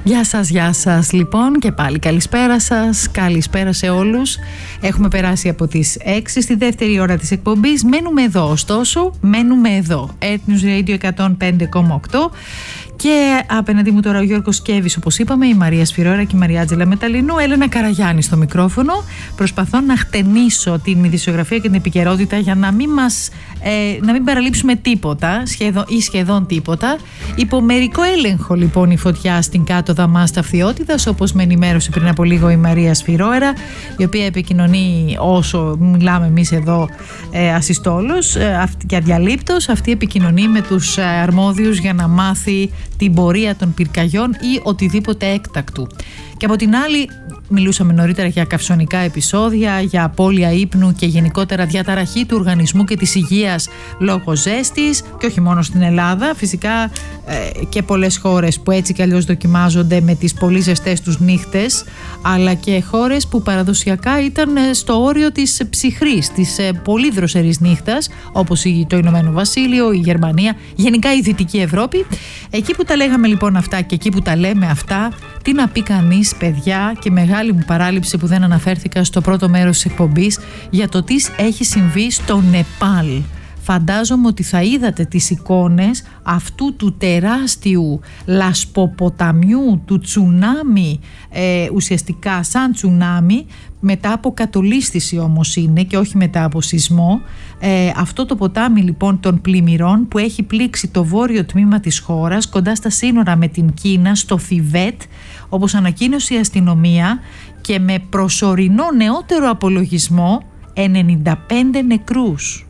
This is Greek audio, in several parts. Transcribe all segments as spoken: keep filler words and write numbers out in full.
Γεια σας, γεια σας λοιπόν και πάλι καλησπέρα σας, καλησπέρα σε όλους. Έχουμε περάσει από τις έξι στη δεύτερη ώρα της εκπομπής. Μένουμε εδώ, ωστόσο, μένουμε εδώ. Earth News Radio εκατόν πέντε κόμμα οκτώ. Και απέναντί μου τώρα ο Γιώργος Κέβης, όπως είπαμε, η Μαρία Σφυρόρα και η Μαριάτζελα Μεταλλινού, Έλενα Καραγιάννη στο μικρόφωνο. Προσπαθώ να χτενίσω την ειδησιογραφία και την επικαιρότητα για να μην, μας, ε, να μην παραλείψουμε τίποτα σχεδόν, ή σχεδόν τίποτα. Υπό μερικό έλεγχο λοιπόν η φωτιά στην κάτω δαμά Σταφδιώτιδας, όπως με ενημέρωσε πριν από λίγο η Μαρία Σφυρόρα, η οποία επικοινωνεί όσο μιλάμε εμείς εδώ ε, ασυστόλως ε, και αδιαλείπτως. Αυτή επικοινωνεί με τους ε, αρμόδιους για να μάθει την πορεία των πυρκαγιών ή οτιδήποτε έκτακτου. Και από την άλλη, μιλούσαμε νωρίτερα για καυσονικά επεισόδια, για απώλεια ύπνου και γενικότερα διαταραχή του οργανισμού και της υγείας λόγω ζέστης, και όχι μόνο στην Ελλάδα, φυσικά ε, και πολλές χώρες που έτσι κι αλλιώς δοκιμάζονται με τις πολύ ζεστές τους νύχτες, αλλά και χώρες που παραδοσιακά ήταν στο όριο της ψυχρής, της ε, πολύ δροσερής νύχτας, όπως το Ηνωμένο Βασίλειο, η Γερμανία, γενικά η Δυτική Ευρώπη. Εκεί που τα λέγαμε λοιπόν αυτά και εκεί που τα λέμε αυτά, τι να πει κανείς, παιδιά, και μεγάλη μου παράληψη που δεν αναφέρθηκα στο πρώτο μέρος της εκπομπής για το τι έχει συμβεί στο Νεπάλ. Φαντάζομαι ότι θα είδατε τις εικόνες αυτού του τεράστιου λασποποταμιού, του τσουνάμι, ε, ουσιαστικά σαν τσουνάμι, μετά από κατολίσθηση όμως είναι και όχι μετά από σεισμό. Ε, αυτό το ποτάμι λοιπόν των πλημμυρών που έχει πλήξει το βόρειο τμήμα της χώρας, κοντά στα σύνορα με την Κίνα, στο Θιβέτ, όπως ανακοίνωσε η αστυνομία, και με προσωρινό νεότερο απολογισμό ενενήντα πέντε νεκρούς.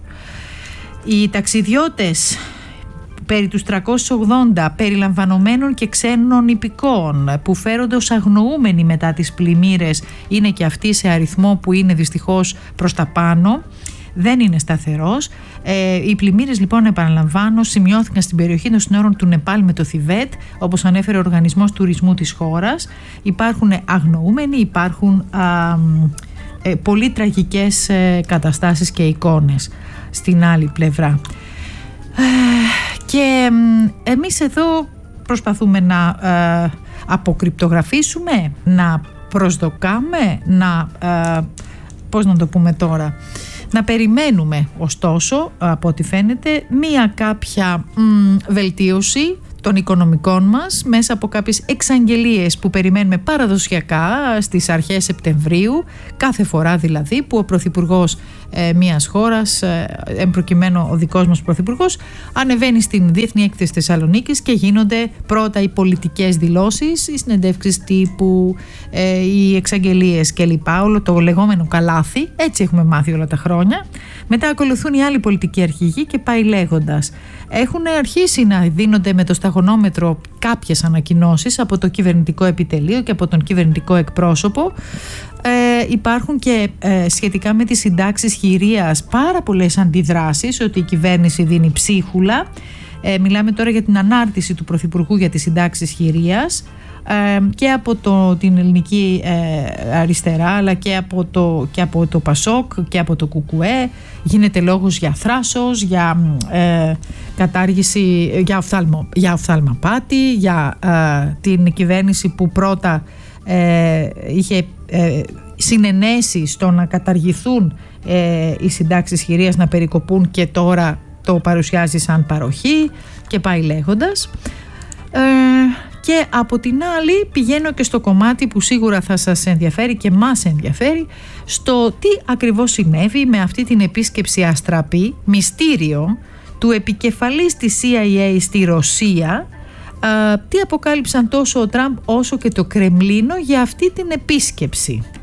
Οι ταξιδιώτες, περί τους τριακόσιους ογδόντα, περιλαμβανομένων και ξένων υπηκόων, που φέρονται ως αγνοούμενοι μετά τις πλημμύρες, είναι και αυτοί σε αριθμό που είναι δυστυχώς προς τα πάνω. Δεν είναι σταθερός. Ε, οι πλημμύρες λοιπόν, επαναλαμβάνω, σημειώθηκαν στην περιοχή των συνόρων του Νεπάλ με το Θιβέτ, όπως ανέφερε ο Οργανισμός Τουρισμού της χώρας. Υπάρχουν αγνοούμενοι, υπάρχουν α, ε, πολύ τραγικές ε, καταστάσεις και εικόνες στην άλλη πλευρά. Ε, και ε, εμείς εδώ προσπαθούμε να ε, αποκρυπτογραφήσουμε, να προσδοκάμε, να, ε, πώς να το πούμε τώρα, να περιμένουμε ωστόσο, από ό,τι φαίνεται, μία κάποια μ, βελτίωση των οικονομικών μας μέσα από κάποιες εξαγγελίες που περιμένουμε παραδοσιακά στις αρχές Σεπτεμβρίου, κάθε φορά δηλαδή που ο Πρωθυπουργός ε, μιας χώρας, ε, εμπροκειμένου ο δικός μας Πρωθυπουργός, ανεβαίνει στην Διεθνή Έκθεση Θεσσαλονίκης και γίνονται πρώτα οι πολιτικές δηλώσεις, οι συνεντεύξεις τύπου, ε, οι εξαγγελίες κλπ. Όλο το λεγόμενο καλάθι, έτσι έχουμε μάθει όλα τα χρόνια. Μετά ακολουθούν οι άλλοι πολιτικοί αρχηγοί και πάει λέγοντας. Έχουν αρχίσει να δίνονται με το σταγονόμετρο κάποιες ανακοινώσεις από το κυβερνητικό επιτελείο και από τον κυβερνητικό εκπρόσωπο. Ε, υπάρχουν και ε, σχετικά με τις συντάξεις χειρίας πάρα πολλές αντιδράσεις, ότι η κυβέρνηση δίνει ψίχουλα. Ε, μιλάμε τώρα για την ανάρτηση του Πρωθυπουργού για τις συντάξεις χειρίας, ε, και από το, την ελληνική ε, αριστερά, αλλά και από, το, και από το Πασόκ και από το Κουκουέ. Γίνεται λόγος για θράσος, για ε, κατάργηση, για, οφθαλμο, για οφθαλμαπάτη, για ε, την κυβέρνηση που πρώτα ε, είχε ε, συνενέσει στο να καταργηθούν ε, οι συντάξεις χειρίας, να περικοπούν, και τώρα το παρουσιάζει σαν παροχή και πάει λέγοντας. Ε, και από την άλλη πηγαίνω και στο κομμάτι που σίγουρα θα σας ενδιαφέρει και μας ενδιαφέρει, στο τι ακριβώς συνέβη με αυτή την επίσκεψη αστραπή, μυστήριο, του επικεφαλής της σι άι έι στη Ρωσία. Uh, τι αποκάλυψαν τόσο ο Τραμπ όσο και το Κρεμλίνο για αυτή την επίσκεψη.